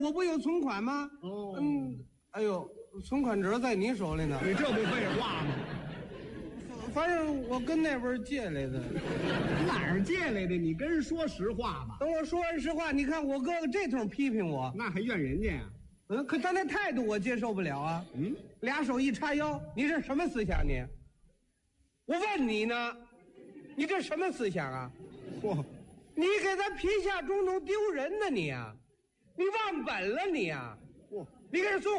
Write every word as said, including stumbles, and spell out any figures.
我不有存款吗？ 哦， 嗯，哎呦，存款折在你手里呢。 你这不废话吗？ 反正我跟那边借来的。 哪儿借来的？你跟人说实话吧。 等我说完实话，你看我哥哥这通批评我， 那还怨人家呀？ 嗯，可他那态度我接受不了啊。 嗯， 俩手一叉腰，你这什么思想你？我问你呢，你这什么思想啊？ 嚯， 你给咱皮下中农丢人呢你啊，你忘本了你啊， 嚯， 你给人送。